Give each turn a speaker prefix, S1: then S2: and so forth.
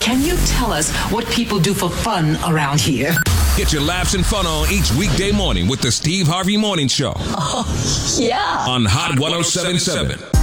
S1: Can you tell us what people do for fun around here?
S2: Get your laughs and fun on each weekday morning with the Steve Harvey Morning Show.
S1: Oh, yeah.
S2: On Hot 107.7.